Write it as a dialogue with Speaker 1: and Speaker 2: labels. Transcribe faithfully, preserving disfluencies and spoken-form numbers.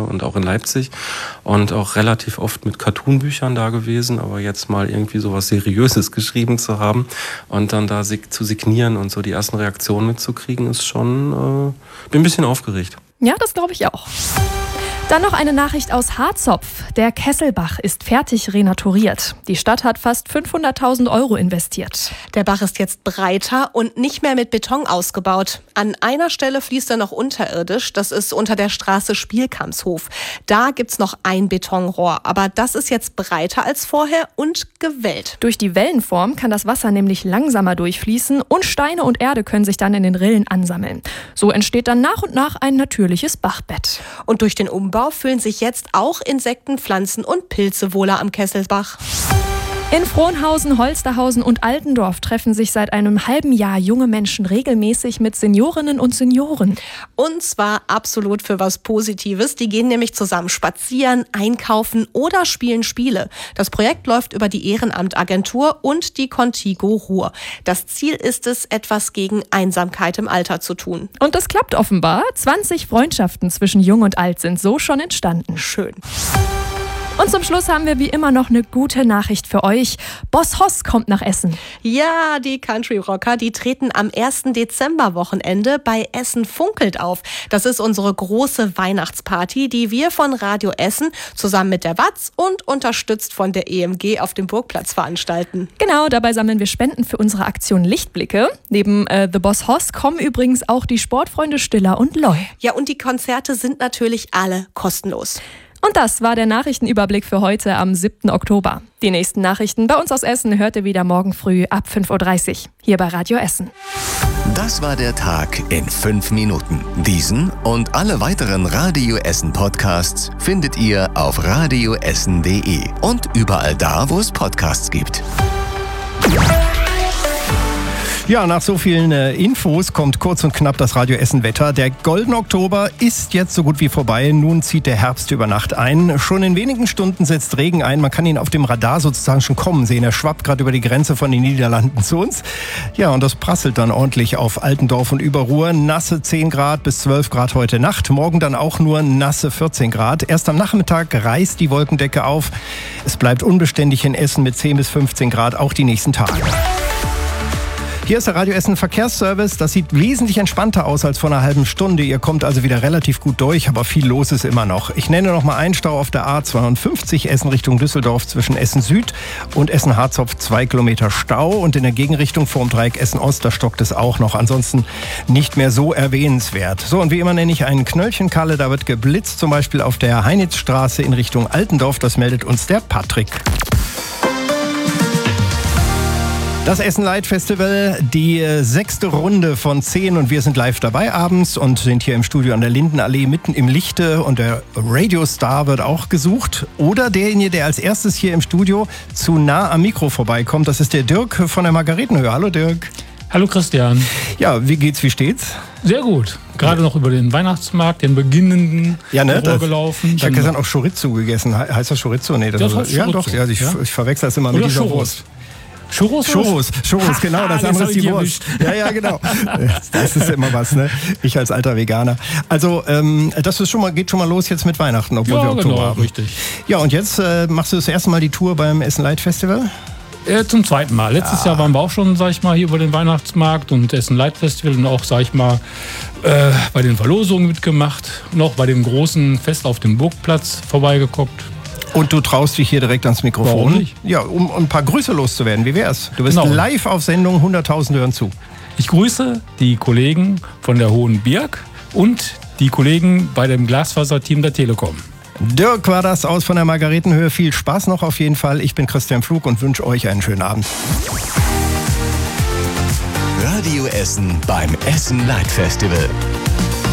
Speaker 1: und auch in Leipzig und auch relativ oft mit Cartoonbüchern da gewesen, aber jetzt mal irgendwie sowas Seriöses geschrieben zu haben und dann da zu signieren und so die ersten Reaktionen mitzukriegen, ist schon, äh, bin ein bisschen aufgeregt.
Speaker 2: Ja, das glaube ich auch. Dann noch eine Nachricht aus Harzopf. Der Kesselbach ist fertig renaturiert. Die Stadt hat fast fünfhunderttausend Euro investiert.
Speaker 3: Der Bach ist jetzt breiter und nicht mehr mit Beton ausgebaut. An einer Stelle fließt er noch unterirdisch. Das ist unter der Straße Spielkampshof. Da gibt's noch ein Betonrohr. Aber das ist jetzt breiter als vorher und gewellt.
Speaker 2: Durch die Wellenform kann das Wasser nämlich langsamer durchfließen und Steine und Erde können sich dann in den Rillen ansammeln. So entsteht dann nach und nach ein natürliches Bachbett.
Speaker 3: Und durch den Umbau fühlen sich jetzt auch Insekten, Pflanzen und Pilze wohler am Kesselbach.
Speaker 2: In Frohnhausen, Holsterhausen und Altendorf treffen sich seit einem halben Jahr junge Menschen regelmäßig mit Seniorinnen und Senioren.
Speaker 3: Und zwar absolut für was Positives. Die gehen nämlich zusammen spazieren, einkaufen oder spielen Spiele. Das Projekt läuft über die Ehrenamtagentur und die Contigo Ruhr. Das Ziel ist es, etwas gegen Einsamkeit im Alter zu tun.
Speaker 2: Und das klappt offenbar. zwanzig Freundschaften zwischen Jung und Alt sind so schon entstanden.
Speaker 3: Schön.
Speaker 2: Und zum Schluss haben wir wie immer noch eine gute Nachricht für euch. Boss Hoss kommt nach Essen.
Speaker 3: Ja, die Country Rocker, die treten am ersten Dezember-Wochenende bei Essen Funkelt auf. Das ist unsere große Weihnachtsparty, die wir von Radio Essen zusammen mit der Watz und unterstützt von der E M G auf dem Burgplatz veranstalten.
Speaker 2: Genau, dabei sammeln wir Spenden für unsere Aktion Lichtblicke. Neben äh, The Boss Hoss kommen übrigens auch die Sportfreunde Stiller und Loy.
Speaker 3: Ja, und die Konzerte sind natürlich alle kostenlos.
Speaker 2: Und das war der Nachrichtenüberblick für heute am siebten Oktober. Die nächsten Nachrichten bei uns aus Essen hört ihr wieder morgen früh ab fünf Uhr dreißig hier bei Radio Essen.
Speaker 4: Das war der Tag in fünf Minuten. Diesen und alle weiteren Radio Essen Podcasts findet ihr auf radio essen punkt de und überall da, wo es Podcasts gibt.
Speaker 5: Ja, nach so vielen äh, Infos kommt kurz und knapp das Radio Essen Wetter. Der goldene Oktober ist jetzt so gut wie vorbei. Nun zieht der Herbst über Nacht ein. Schon in wenigen Stunden setzt Regen ein. Man kann ihn auf dem Radar sozusagen schon kommen sehen. Er schwappt gerade über die Grenze von den Niederlanden zu uns. Ja, und das prasselt dann ordentlich auf Altendorf und Überruhr. Nasse zehn Grad bis zwölf Grad heute Nacht. Morgen dann auch nur nasse vierzehn Grad. Erst am Nachmittag reißt die Wolkendecke auf. Es bleibt unbeständig in Essen mit zehn bis fünfzehn Grad, auch die nächsten Tage. Hier ist der Radio Essen Verkehrsservice. Das sieht wesentlich entspannter aus als vor einer halben Stunde. Ihr kommt also wieder relativ gut durch, aber viel los ist immer noch. Ich nenne noch mal einen Stau auf der A zweiundfünfzig, Essen Richtung Düsseldorf zwischen Essen Süd und Essen Harzopf, zwei Kilometer Stau. Und in der Gegenrichtung vorm Dreieck Essen Ost, da stockt es auch noch. Ansonsten nicht mehr so erwähnenswert. So, und wie immer nenne ich einen Knöllchenkalle. Da wird geblitzt, zum Beispiel auf der Heinitzstraße in Richtung Altendorf. Das meldet uns der Patrick. Das Essen Light Festival, die sechste Runde von zehn und wir sind live dabei abends und sind hier im Studio an der Lindenallee mitten im Lichte und der Radiostar wird auch gesucht. Oder derjenige, der als erstes hier im Studio zu nah am Mikro vorbeikommt, das ist der Dirk von der Margaretenhöhe. Hallo Dirk.
Speaker 6: Hallo Christian.
Speaker 5: Ja, wie geht's, wie steht's?
Speaker 6: Sehr gut. Gerade noch über den Weihnachtsmarkt, den beginnenden,
Speaker 5: ja, ne,
Speaker 6: vorgelaufen.
Speaker 5: Ich habe gestern auch Chorizo gegessen. Heißt das Chorizo? Nee, das,
Speaker 6: das
Speaker 5: ist,
Speaker 6: heißt
Speaker 5: ja,
Speaker 6: Chorizo.
Speaker 5: doch. Ja, ich,
Speaker 6: ja?
Speaker 5: ich verwechsel das immer
Speaker 6: Oder
Speaker 5: mit dieser
Speaker 6: Churros.
Speaker 5: Wurst.
Speaker 6: Churros?
Speaker 5: Churros, Churros, genau, das andere ist die Wurst. Ja, ja, genau. Das ist immer was, ne? Ich als alter Veganer. Also, ähm, das ist schon mal, geht schon mal los jetzt mit Weihnachten, obwohl
Speaker 6: ja,
Speaker 5: wir Oktober
Speaker 6: genau,
Speaker 5: haben.
Speaker 6: Richtig.
Speaker 5: Ja, und jetzt äh, machst du das erste Mal die Tour beim Essen Light Festival?
Speaker 6: Äh, zum zweiten Mal. Letztes ja. Jahr waren wir auch schon, sag ich mal, hier über den Weihnachtsmarkt und Essen Light Festival und auch, sag ich mal, äh, bei den Verlosungen mitgemacht. Noch bei dem großen Fest auf dem Burgplatz vorbeigeguckt.
Speaker 5: Und du traust dich hier direkt ans Mikrofon?
Speaker 6: Warum nicht?
Speaker 5: Ja, um, um ein paar Grüße loszuwerden. Wie wär's? Du bist genau. live auf Sendung, hunderttausend hören zu.
Speaker 6: Ich grüße die Kollegen von der Hohen Birk und die Kollegen bei dem Glasfaserteam der Telekom.
Speaker 5: Dirk war das aus von der Margaretenhöhe. Viel Spaß noch auf jeden Fall. Ich bin Christian Pflug und wünsche euch einen schönen Abend.
Speaker 4: Radio Essen beim Essen Light Festival.